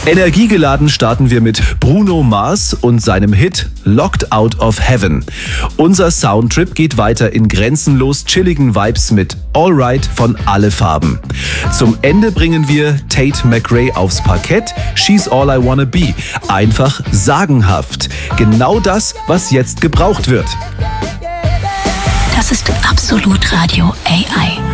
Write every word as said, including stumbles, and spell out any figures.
Energiegeladen starten wir mit Bruno Mars und seinem Hit Locked Out of Heaven. Unser Soundtrip geht weiter in grenzenlos chilligen Vibes mit Alright von Alle Farben. Zum Ende bringen wir Tate McRae aufs Parkett, She's All I Wanna Be. Einfach sagenhaft. Genau das, was jetzt gebraucht wird. Das ist Absolut Radio A I.